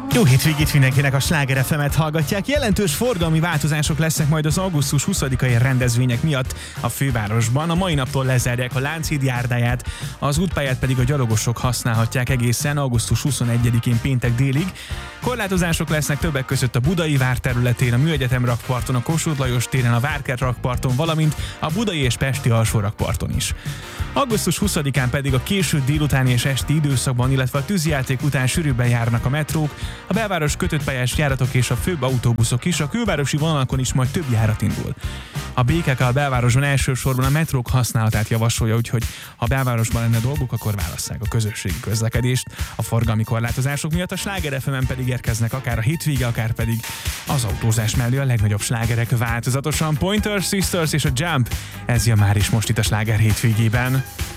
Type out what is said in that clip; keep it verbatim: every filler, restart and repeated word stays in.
Jó hétvégét mindenkinek, a Sláger ef emet hallgatják. Jelentős forgalmi változások lesznek majd az augusztus huszadikai rendezvények miatt a fővárosban. A mai naptól lezárják a Lánchíd járdáját, az útpályát pedig a gyalogosok használhatják egészen augusztus huszonegyedikén péntek délig. Korlátozások lesznek többek között a Budai vár területén, a Műegyetem rakparton, a Kossuth Lajos téren, a Várkert rakparton, valamint a budai és pesti alsó rakparton is. augusztus huszadikán pedig a késő délutáni és esti időszakban, illetve a tűzijáték után sűrűbben járnak a metrók, a belváros kötött pályás járatok és a főbb autóbuszok is, a külvárosi vonalakon is majd több járat indul. A bé ká ká a belvárosban elsősorban a metrók használatát javasolja, úgyhogy ha a belvárosban lenne dolguk, akkor válasszák a közösségi közlekedést. A forgalmi korlátozások miatt a Sláger ef emen pedig érkeznek akár a hétvége, akár pedig az autózás mellé a legnagyobb slágerek változatosan. Pointer Sisters és a Jump, ez jön már is most itt a Sláger hétvégében.